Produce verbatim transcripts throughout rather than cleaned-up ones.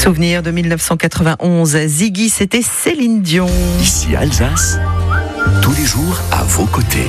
Souvenir de mille neuf cent quatre-vingt-onze, Ziggy, c'était Céline Dion. Ici Alsace, tous les jours à vos côtés.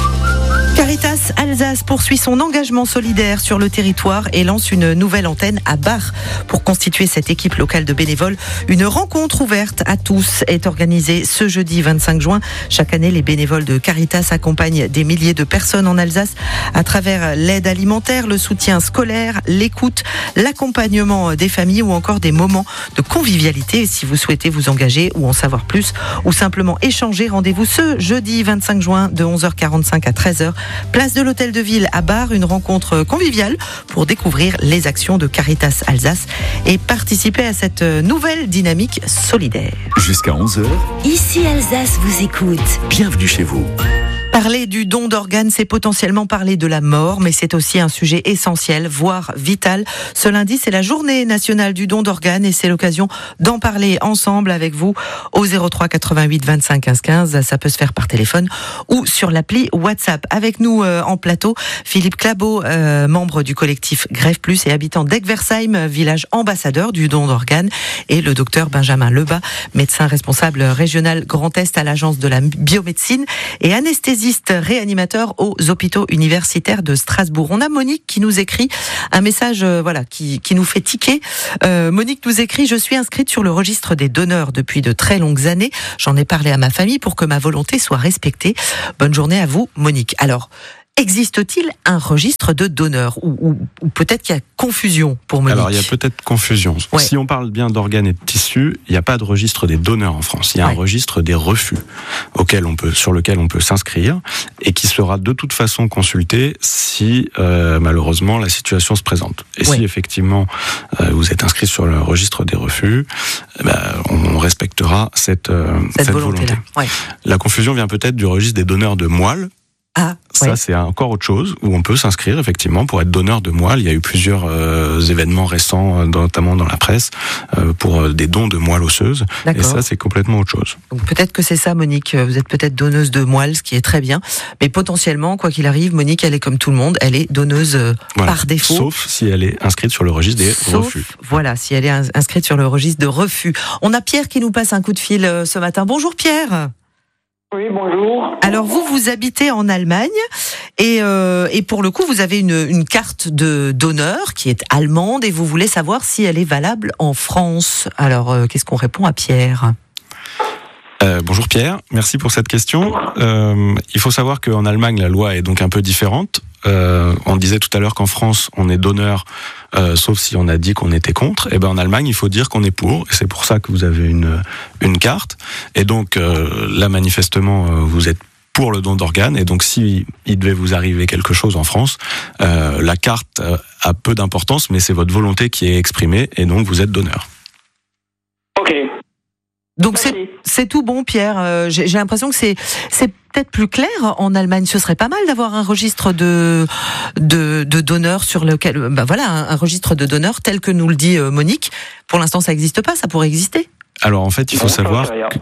Caritas Alsace poursuit son engagement solidaire sur le territoire et lance une nouvelle antenne à Bar. Pour constituer cette équipe locale de bénévoles, une rencontre ouverte à tous est organisée ce jeudi vingt-cinq juin. Chaque année, les bénévoles de Caritas accompagnent des milliers de personnes en Alsace à travers l'aide alimentaire, le soutien scolaire, l'écoute, l'accompagnement des familles ou encore des moments de convivialité. Si vous souhaitez vous engager ou en savoir plus ou simplement échanger, rendez-vous ce jeudi vingt-cinq juin de onze heures quarante-cinq à treize heures. Place de l'Hôtel de Ville à Bar, une rencontre conviviale pour découvrir les actions de Caritas Alsace et participer à cette nouvelle dynamique solidaire. Jusqu'à onze heures, Ici Alsace vous écoute. Bienvenue chez vous. Parler du don d'organes, c'est potentiellement parler de la mort, mais c'est aussi un sujet essentiel, voire vital. Ce lundi, c'est la journée nationale du don d'organes et c'est l'occasion d'en parler ensemble avec vous au zéro trois quatre-vingt-huit vingt-cinq quinze quinze. Ça peut se faire par téléphone ou sur l'appli WhatsApp. Avec nous euh, en plateau, Philippe Clabot, euh, membre du collectif Greffe Plus et habitant d'Egversheim, village ambassadeur du don d'organes, et le docteur Benjamin Lebas, médecin responsable régional Grand Est à l'agence de la biomédecine et anesthésiste réanimateur aux hôpitaux universitaires de Strasbourg. On a Monique qui nous écrit un message euh, voilà, qui, qui nous fait tiquer. Euh, Monique nous écrit « Je suis inscrite sur le registre des donneurs depuis de très longues années. J'en ai parlé à ma famille pour que ma volonté soit respectée. » Bonne journée à vous, Monique. Alors, existe-t-il un registre de donneurs ou, ou, ou peut-être qu'il y a confusion pour Monique? Alors, il y a peut-être confusion. Ouais. Si on parle bien d'organes et de tissus, il n'y a pas de registre des donneurs en France. Il y a ouais. un registre des refus auquel on peut, sur lequel on peut s'inscrire et qui sera de toute façon consulté si euh, malheureusement la situation se présente. Et ouais. si effectivement euh, vous êtes inscrit sur le registre des refus, eh ben, on respectera cette, euh, cette, cette volonté. Ouais. La confusion vient peut-être du registre des donneurs de moelle. Ah, ça, ouais. c'est encore autre chose, où on peut s'inscrire, effectivement, pour être donneur de moelle. Il y a eu plusieurs euh, événements récents, notamment dans la presse, euh, pour des dons de moelle osseuse. D'accord. Et ça, c'est complètement autre chose. Donc, peut-être que c'est ça, Monique. Vous êtes peut-être donneuse de moelle, ce qui est très bien. Mais potentiellement, quoi qu'il arrive, Monique, elle est comme tout le monde. Elle est donneuse voilà. par défaut. Sauf si elle est inscrite sur le registre des Sauf, refus. Voilà, si elle est inscrite sur le registre de refus. On a Pierre qui nous passe un coup de fil ce matin. Bonjour, Pierre. Oui, bonjour. Alors vous, vous habitez en Allemagne et, euh, et pour le coup, vous avez une, une carte de donneur qui est allemande et vous voulez savoir si elle est valable en France. Alors, euh, qu'est-ce qu'on répond à Pierre ? Euh, bonjour Pierre, merci pour cette question. Euh, il faut savoir qu'en Allemagne, la loi est donc un peu différente. Euh, on disait tout à l'heure qu'en France, on est donneur, euh, sauf si on a dit qu'on était contre. Et ben en Allemagne, il faut dire qu'on est pour. Et c'est pour ça que vous avez une une carte. Et donc euh, là, manifestement, euh, vous êtes pour le don d'organes. Et donc, si il devait vous arriver quelque chose en France, euh, la carte euh, a peu d'importance, mais c'est votre volonté qui est exprimée. Et donc, vous êtes donneur. Ok. Donc c'est, c'est tout bon, Pierre. Euh, j'ai, j'ai l'impression que c'est, c'est peut-être plus clair en Allemagne. Ce serait pas mal d'avoir un registre de de, de donneurs sur lequel, bah voilà, un, un registre de donneurs tel que nous le dit euh, Monique. Pour l'instant, ça n'existe pas. Ça pourrait exister. Alors en fait, il faut savoir. Que,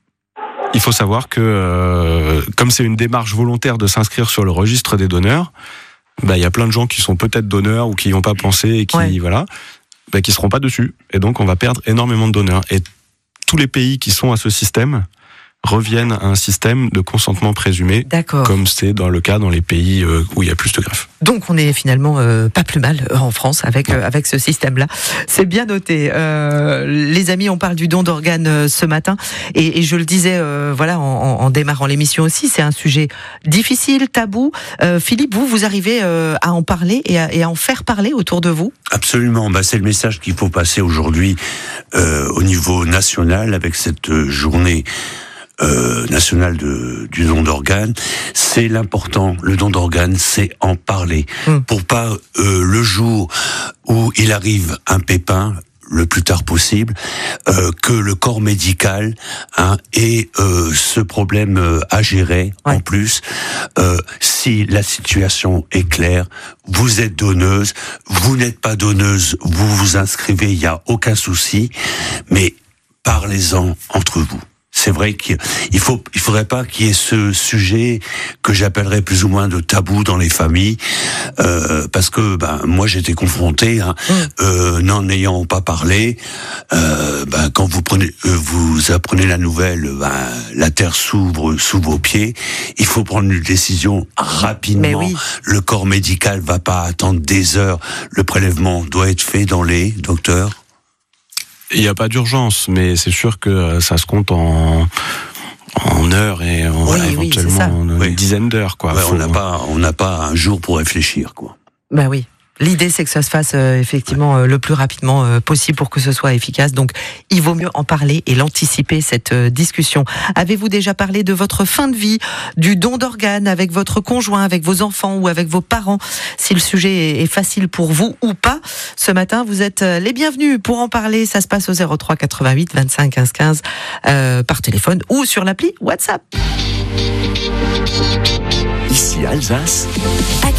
il faut savoir que euh, comme c'est une démarche volontaire de s'inscrire sur le registre des donneurs, bah il y a plein de gens qui sont peut-être donneurs ou qui n'y ont pas pensé et qui ouais. voilà, bah, qui seront pas dessus. Et donc on va perdre énormément de donneurs. Et tous les pays qui sont à ce système reviennent à un système de consentement présumé, D'accord. comme c'est dans le cas dans les pays euh, où il y a plus de greffes. Donc on est finalement euh, pas plus mal en France avec euh, avec ce système-là. C'est bien noté. Euh, les amis, on parle du don d'organes euh, ce matin et, et je le disais, euh, voilà, en, en démarrant l'émission aussi, c'est un sujet difficile, tabou. Euh, Philippe, vous, vous arrivez euh, à en parler et à, et à en faire parler autour de vous ? Absolument. Bah, c'est le message qu'il faut passer aujourd'hui euh, au niveau national avec cette journée. Euh, national de, du don d'organes, c'est l'important. Le don d'organes, c'est en parler mmh. pour pas euh, le jour où il arrive un pépin, le plus tard possible, euh, que le corps médical hein, ait euh, ce problème euh, à gérer ouais. en plus. Euh, si la situation est claire, vous êtes donneuse, vous n'êtes pas donneuse, vous vous inscrivez, il y a aucun souci, mais parlez-en entre vous. c'est vrai qu'il faut, il faudrait pas qu'il y ait ce sujet que j'appellerais plus ou moins de tabou dans les familles, euh, parce que ben moi j'étais confronté, hein, mmh. euh, n'en ayant pas parlé, euh, ben quand vous prenez, euh, vous apprenez la nouvelle, ben, la terre s'ouvre sous vos pieds. Il faut prendre une décision rapidement. Oui. Le corps médical va pas attendre des heures. Le prélèvement doit être fait dans les docteurs. Il n'y a pas d'urgence, mais c'est sûr que ça se compte en, en heures et en, oui, voilà, oui, éventuellement une oui. dizaine d'heures, quoi. Ouais, Faut... On n'a pas, on n'a pas un jour pour réfléchir, quoi. Ben oui. L'idée, c'est que ça se fasse euh, effectivement euh, le plus rapidement euh, possible pour que ce soit efficace. Donc, il vaut mieux en parler et l'anticiper, cette euh, discussion. Avez-vous déjà parlé de votre fin de vie, du don d'organes avec votre conjoint, avec vos enfants ou avec vos parents? Si le sujet est facile pour vous ou pas, ce matin, vous êtes les bienvenus pour en parler. Ça se passe au zéro trois quatre-vingt-huit vingt-cinq quinze quinze euh, par téléphone ou sur l'appli WhatsApp. Ici Alsace.